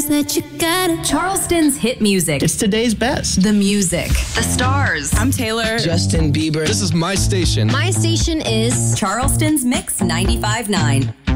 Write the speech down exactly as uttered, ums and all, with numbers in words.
that you got it. Charleston's hit music. It's today's best. The music. The stars. I'm Taylor. Justin Bieber. This is my station. My station is Charleston's Mix ninety-five point nine.